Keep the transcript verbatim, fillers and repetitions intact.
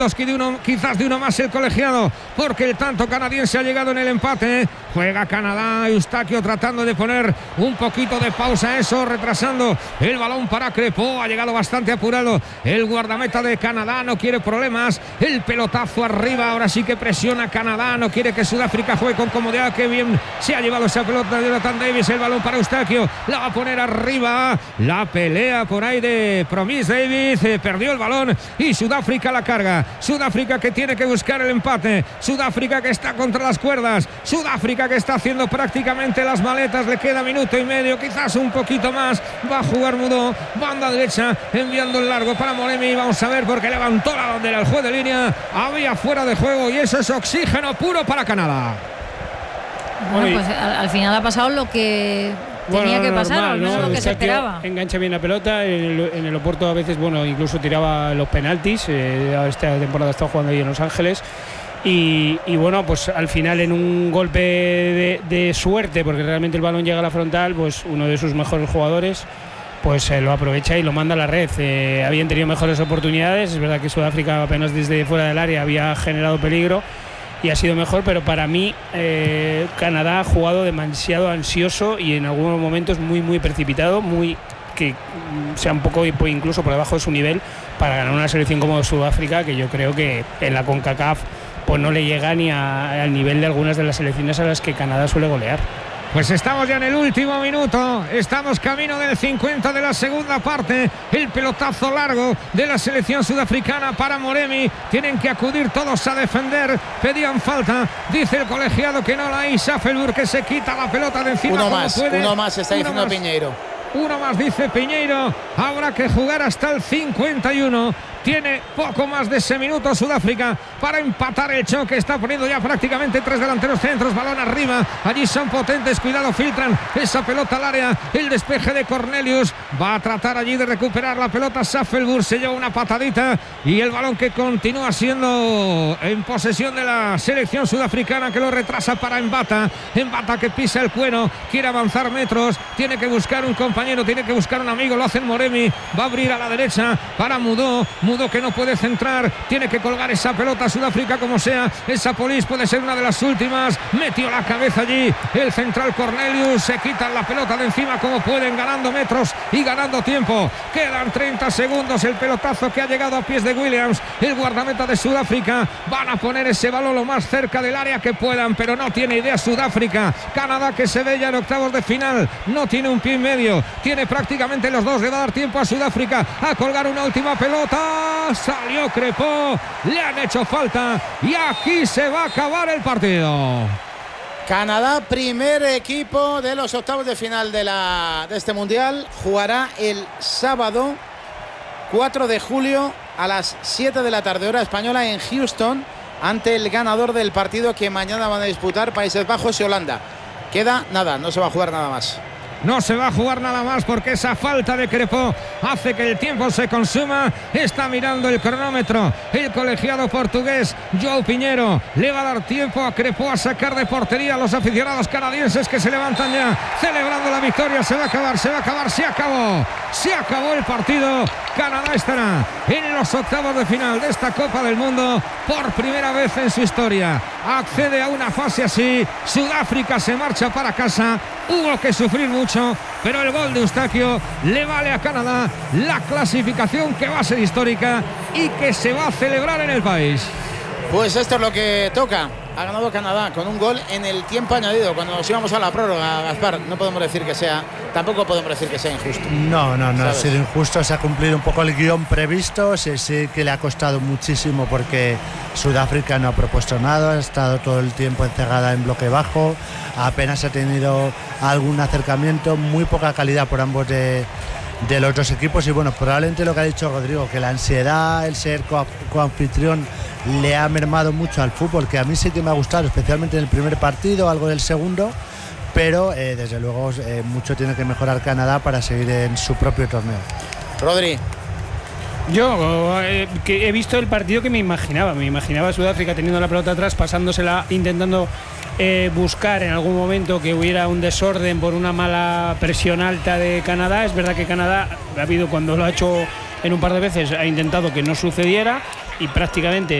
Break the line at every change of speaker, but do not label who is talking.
De uno, quizás de uno más el colegiado, porque el tanto canadiense ha llegado en el empate. Juega Canadá, Eustaquio tratando de poner un poquito de pausa a eso, retrasando el balón para Crepó. Ha llegado bastante apurado el guardameta de Canadá, no quiere problemas. El pelotazo arriba, ahora sí que presiona Canadá, no quiere que Sudáfrica juegue con comodidad. Qué bien se ha llevado esa pelota de Jonathan Davis, el balón para Eustaquio, la va a poner arriba. La pelea por ahí de Promise Davis, eh, perdió el balón y Sudáfrica la carga. Sudáfrica que tiene que buscar el empate, Sudáfrica que está contra las cuerdas, Sudáfrica que está haciendo prácticamente las maletas, le queda minuto y medio, quizás un poquito más. Va a jugar Mudó, banda derecha, enviando el largo para Moremi. Vamos a ver porque levantó la bandera el juez de línea, había fuera de juego y eso es oxígeno puro para Canadá.
Bueno, pues al, al final ha pasado lo que tenía bueno, que pasar, normal, al menos ¿no? Lo que se esperaba.
Engancha bien la pelota, en el, en el Oporto a veces, bueno, incluso tiraba los penaltis. Eh, esta temporada ha estado jugando ahí en Los Ángeles. Y, y bueno, pues al final en un golpe de, de suerte, porque realmente el balón llega a la frontal, pues uno de sus mejores jugadores pues eh, lo aprovecha y lo manda a la red. Eh, habían tenido mejores oportunidades, es verdad que Sudáfrica apenas desde fuera del área había generado peligro y ha sido mejor, pero para mí eh, Canadá ha jugado demasiado ansioso y en algunos momentos muy muy precipitado, muy que sea un poco incluso por debajo de su nivel para ganar una selección como Sudáfrica, que yo creo que en la CONCACAF pues no le llega ni a, al nivel de algunas de las selecciones a las que Canadá suele golear.
Pues estamos ya en el último minuto, estamos camino del cincuenta de la segunda parte. El pelotazo largo de la selección sudafricana para Moremi. Tienen que acudir todos a defender, pedían falta, dice el colegiado que no la hay. Saffelburg que se quita la pelota de encima.
Uno más,
puede.
uno más está uno diciendo más. Piñeiro.
Uno más dice Piñeiro, habrá que jugar hasta el cincuenta y uno. Tiene poco más de ese minuto Sudáfrica para empatar el choque. Está poniendo ya prácticamente tres delanteros centros. Balón arriba. Allí son potentes. Cuidado, filtran esa pelota al área. El despeje de Cornelius. Va a tratar allí de recuperar la pelota. Saffelburg se lleva una patadita. Y el balón que continúa siendo en posesión de la selección sudafricana, que lo retrasa para Mbata. Mbata que pisa el cuero. Quiere avanzar metros. Tiene que buscar un compañero. Tiene que buscar un amigo. Lo hace Moremi. Va a abrir a la derecha para Mudó. Mudó que no puede centrar, tiene que colgar esa pelota. Sudáfrica como sea, esa Polis puede ser una de las últimas. Metió la cabeza allí el central Cornelius, se quitan la pelota de encima como pueden, ganando metros y ganando tiempo. Quedan treinta segundos, el pelotazo que ha llegado a pies de Williams, el guardameta de Sudáfrica. Van a poner ese balón lo más cerca del área que puedan, pero no tiene idea Sudáfrica. Canadá que se ve ya en octavos de final, no tiene un pie y medio, tiene prácticamente los dos, le va a dar tiempo a Sudáfrica a colgar una última pelota. Salió Crepó, le han hecho falta y aquí se va a acabar el partido.
Canadá, primer equipo de los octavos de final de, la, de este mundial, jugará el sábado cuatro de julio a las siete de la tarde hora española en Houston ante el ganador del partido que mañana van a disputar Países Bajos y Holanda. Queda nada, no se va a jugar nada más.
No se va a jugar nada más porque esa falta de Crepó hace que el tiempo se consuma. Está mirando el cronómetro el colegiado portugués João Pinheiro. Le va a dar tiempo a Crepó a sacar de portería a los aficionados canadienses que se levantan ya celebrando la victoria. Se va a acabar, se va a acabar, se acabó. Se acabó el partido. Canadá estará en los octavos de final de esta Copa del Mundo por primera vez en su historia. Accede a una fase así. Sudáfrica se marcha para casa. Hubo que sufrir mucho, pero el gol de Eustaquio le vale a Canadá la clasificación que va a ser histórica y que se va a celebrar en el país.
Pues esto es lo que toca. Ha ganado Canadá con un gol en el tiempo añadido. Cuando nos íbamos a la prórroga, Gaspar, no podemos decir que sea, tampoco podemos decir que sea injusto.
No, no, no
¿sabes?
Ha sido injusto. Se ha cumplido un poco el guión previsto. Sí, sí que le ha costado muchísimo porque Sudáfrica no ha propuesto nada. Ha estado todo el tiempo encerrada en bloque bajo. Apenas ha tenido algún acercamiento. Muy poca calidad por ambos de, de los dos equipos. Y bueno, probablemente lo que ha dicho Rodrigo, que la ansiedad, el ser co- coanfitrión le ha mermado mucho al fútbol, que a mí sí que me ha gustado, especialmente en el primer partido, algo del segundo, pero eh, desde luego eh, mucho tiene que mejorar Canadá para seguir en su propio torneo.
Rodri.
Yo eh, que he visto el partido que me imaginaba, me imaginaba a Sudáfrica teniendo la pelota atrás, pasándosela, intentando eh, buscar en algún momento que hubiera un desorden por una mala presión alta de Canadá. Es verdad que Canadá ha habido, cuando lo ha hecho en un par de veces, ha intentado que no sucediera. y prácticamente